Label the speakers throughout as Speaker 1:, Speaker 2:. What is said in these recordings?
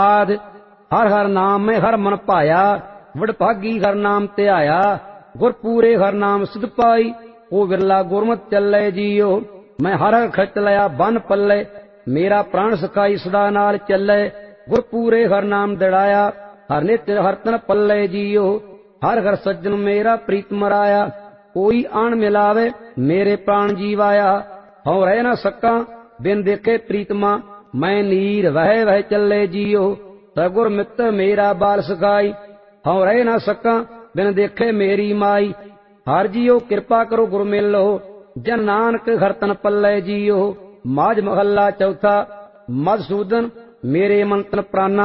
Speaker 1: आद हर हर नाम में हर मन पाया, वडभागी हर नाम ध्याया, गुर पूरे हर नाम सिद्ध पाई, ओ विरला गुरमत चले जियो। मैं हर हर खच लिया बन पल्ले, मेरा प्राण सखाई सदा नाल चले, गुर पूरे हर नाम दड़ाया, हर नित्य हर तन पल्ले जियो। हर हर सज्जन मेरा प्रीत मराया, कोई आन मिलावे मेरे प्राण जीवाया। हूँ रह न सका बिन देखे प्रीतमा, मैं नीर वह वह चले जियो। सगुर मित्र मेरा बाल सखाई, हूँ रह न सका बिन देखे मेरी माई। हर जियो कृपा करो गुर मेलो, जन नानक हर तन पल्ले जियो। माज महला चौथा। मधुसूदन मेरे मन तन प्राणा,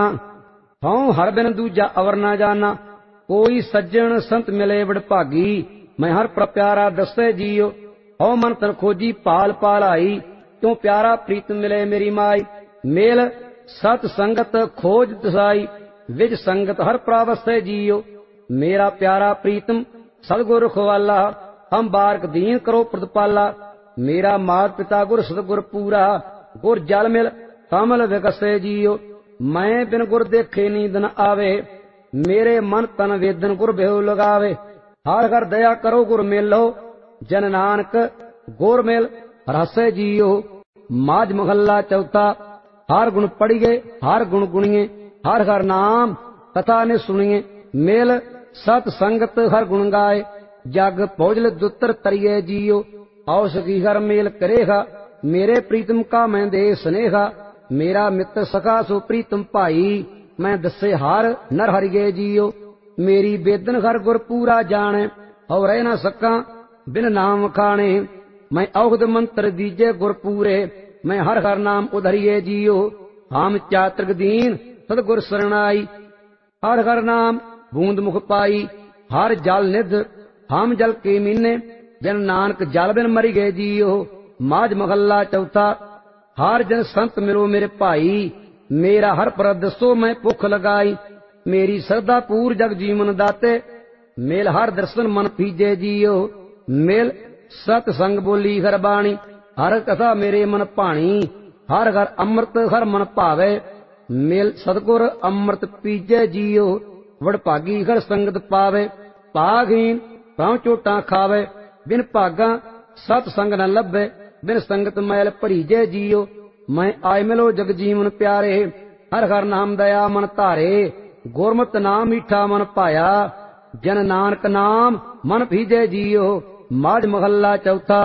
Speaker 1: हूँ हर बिन दूजा अवर न जाना। कोई सज्जन संत मिले वडभागी, मैं हर प्यारा दसे जियो। हूँ मन तन खोजी पाल पाल आई, क्यों प्यारा प्रीत मिले मेरी माई। मेल सत संगत खोज दसाई, विज संगत हर प्रावसे जियो। मेरा प्यारा प्रीतम सतगुर रखवाला, हम बारक दीन करो प्रतिपाला। मेरा मात पिता गुर सतगुर पूरा, गुर जल मिल कमल विकसे जियो। मैं बिन गुर देखे नींद न आवे, मेरे मन तन वेदन गुर बेहू लगावे। हर हर दया करो गुर मेलो, जन नानक गुर मेल रसे जियो। माज महला चौथा। हर गुण पढ़िए हर गुण गुणिए, हर हर नाम कथा ने सुनिए। मेल सत संगत हर गुण गाए, जग भोजल दुत्र तरिए जियो। औसखी हर मेल करेगा, मेरे प्रीतम का मैं दे स्नेहा। मेरा मित्र सखा सो प्रीतम भाई, मैं दसे हार नर हरिगे जियो। मेरी बेदन हर गुर पूरा जाने, और रह न सका बिन नाम खाने। मैं औगद मंत्र दीजे गुर पूरे, मैं हर हर नाम उधरिए जियो। हम चातृक दीन सतगुर शरणाई, हर हर नाम बूंद मुख पाई। हर जल निध हम जल के मीने, बिन नानक जल बिन मरी गए जियो। माज महला चौथा। हर जन संत मिलो मेरे भाई, मेरा हर पर दसो मैं भुख लगाई। मेरी श्रद्धा पूर जग जीवन दाते, मेल हर दर्शन मन पीजे जियो। मेल सत संग बोली हर बाणी, हर कथा मेरे मन भाणी। हर हर अमृत हर मन भावे, मेल सतगुर अमृत पीजे जियो। वडभागी हर संगत पावे, भागहीन पांव चोटा खावे। बिन भागा सत संग न लभे, बिन संगत मैल भरीजे जियो। मैं आय मिलो जग जीवन प्यारे, हर हर नाम दया मन धारे। गुरमत नाम मीठा मन पाया, जन नानक नाम मन भीजे जियो। माज महला चौथा।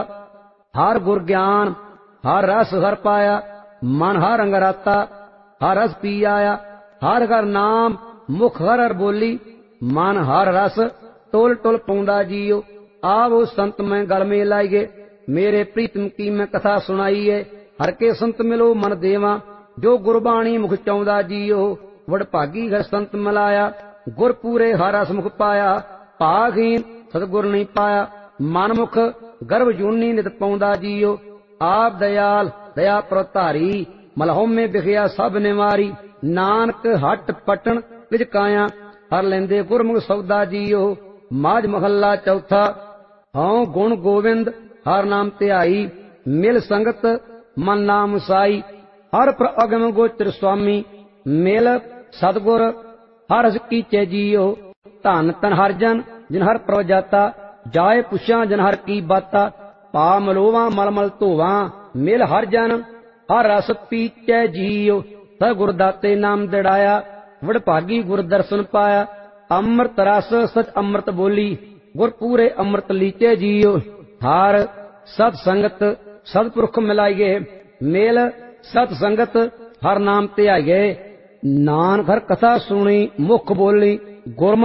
Speaker 1: हर गुर ज्ञान हर रस हर पाया, मन हर रंग राता हर रस पी आया। हर हर नाम मुख हर हर बोली, मन हर रस टोल टोल पौंदा जियो। आवो संत मैं गल में लाइए, मेरे प्रीतम की मैं कथा सुनाईए। हर के संत मिलो मन देवा, जो गुरबाणी मुख चाउंदा जियो। वडभागी हर संत मिलाया, गुर पूरे हर रस मुख पाया। भागहीन सतगुर नहीं पाया, मन मुख गर्भ जूनी नित पौंदा जियो। आप दयाल दया प्रतारी, मलहों में बिखया सब निवारी। नानक हट पटन विच काया, हर लेंदे गुरमुख सौदा जियो। माज महला चौथा। हूँ गुण गोविंद हर नाम ध्याई, मिल संगत मन नाम साई। हर पर अगम गोचर स्वामी, मिल सतगुर हर हस कीचे जियो। धन तन हर जन जिन हर प्रभ जाता, जाए पुछा जन हर की बाता। पा मलोवा मलमल धोवा, मिल हर जन हर रस पीचे जियो। सह गुरदाते नाम दड़ाया, वडभागी गुर दर्शन पाया। अमृत रस सच अमृत बोली, गुर पूरे अमृत लीचे जियो। हर सत संगत सतपुरख मिलाइए, मेल सत संगत हर नाम ध्याइए। नानक हर कथा सुनी मुख बोली, गुरमत